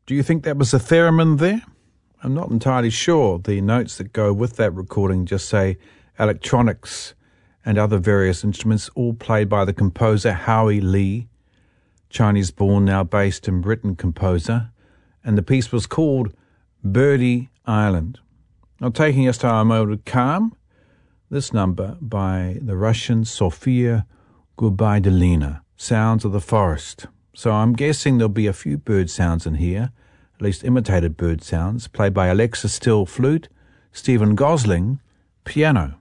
Do you think that was a theremin there? I'm not entirely sure. The notes that go with that recording just say electronics and other various instruments, all played by the composer Howie Lee, Chinese-born, now based in Britain composer, and the piece was called Birdie Island. Now, taking us to our mode of calm, this number by the Russian Sofia Gubaidulina, Sounds of the Forest. So I'm guessing there'll be a few bird sounds in here, at least imitated bird sounds, played by Alexa Still flute, Stephen Gosling piano.